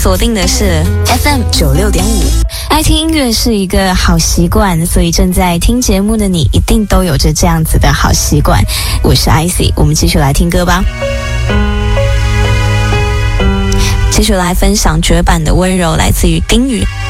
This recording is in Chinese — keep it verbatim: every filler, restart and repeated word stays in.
锁定的是 F M 九六点五。爱听音乐是一个好习惯，所以正在听节目的你一定都有着这样子的好习惯。我是 I C， 我们继续来听歌吧。继续来分享绝版的温柔，来自于丁宇。